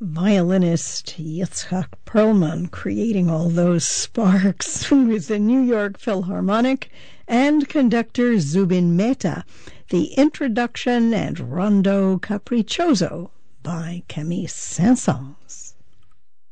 violinist Yitzhak Perlman creating all those sparks with the New York Philharmonic and conductor Zubin Mehta, the introduction and Rondo Capriccioso by Camille Saint-Saëns.